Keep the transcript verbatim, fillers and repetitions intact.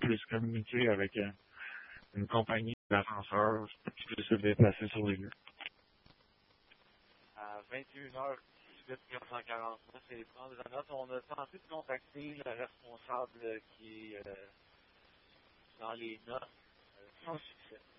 puisse communiquer avec euh, une compagnie d'ascenseur qui puisse se déplacer sur les lieux. À vingt et une heures dix-huit quatre cent quarante-neuf, c'est prendre la note. On a tenté de contacter le responsable qui est euh, dans les notes, euh, sans succès.